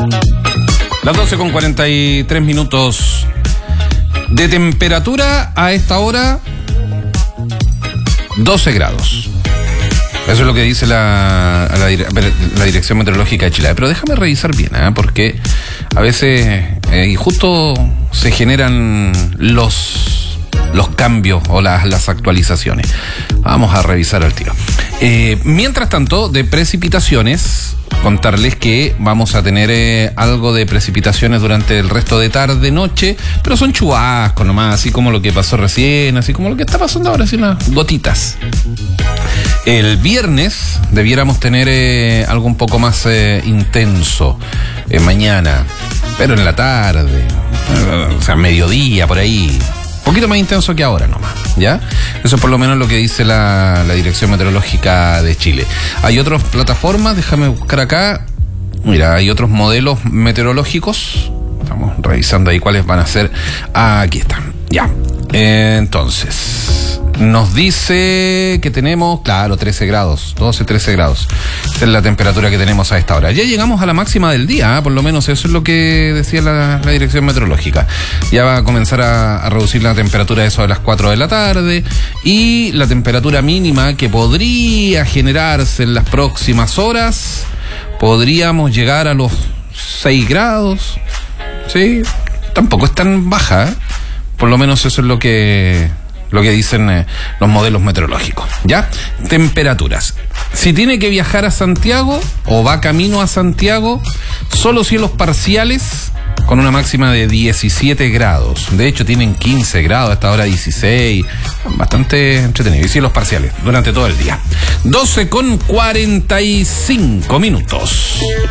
Las 12:43 de temperatura a esta hora, 12 grados. Eso es lo que dice la Dirección Meteorológica de Chile. Pero déjame revisar bien, porque a veces y justo se generan los cambios o las actualizaciones. Vamos a revisar al tiro. Mientras tanto, de precipitaciones, contarles que vamos a tener algo de precipitaciones durante el resto de tarde, noche, pero son chubascos nomás, así como lo que pasó recién, así como lo que está pasando ahora, así unas gotitas. El viernes debiéramos tener algo un poco más intenso mañana, pero en la tarde, o sea, mediodía, por ahí. Un poquito más intenso que ahora nomás, ¿ya? Eso es por lo menos lo que dice la Dirección Meteorológica de Chile. Hay otras plataformas, déjame buscar acá. Mira, hay otros modelos meteorológicos. Estamos revisando ahí cuáles van a ser. Aquí están, ya. Entonces, nos dice que tenemos, claro, 13 grados, 12, 13 grados. Esa es la temperatura que tenemos a esta hora. Ya llegamos a la máxima del día, por lo menos eso es lo que decía la Dirección Meteorológica. Ya va a comenzar a reducir la temperatura eso a las 4 de la tarde, y la temperatura mínima que podría generarse en las próximas horas, podríamos llegar a los 6 grados, ¿sí? Tampoco es tan baja, ¿eh? Por lo menos eso es lo que dicen los modelos meteorológicos, ¿ya? Temperaturas. Si tiene que viajar a Santiago o va camino a Santiago, solo cielos parciales con una máxima de 17 grados. De hecho, tienen 15 grados, hasta ahora 16. Bastante entretenido. Y cielos parciales durante todo el día. 12:45.